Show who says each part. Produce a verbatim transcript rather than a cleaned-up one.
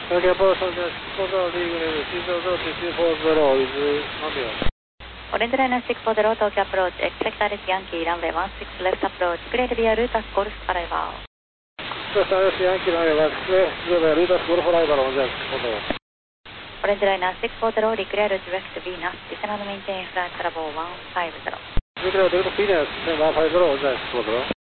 Speaker 1: Tokyo Approach, six four zero, Legal six zero zero to two four zero is Romeo.
Speaker 2: Orange Liner six four zero, Tokyo Approach, expect Alice Yankee, runway one six left approach, clear via Lutas Golf Arrival.
Speaker 1: Expect Alice Yankee, runway one six, clear via Lutas Golf Arrival on the six four zero.
Speaker 2: Orange Liner six four zero, declare direct Venus, descend and maintain flight level one five zero.
Speaker 1: Declare direct Venus, one five zero on the six four zero.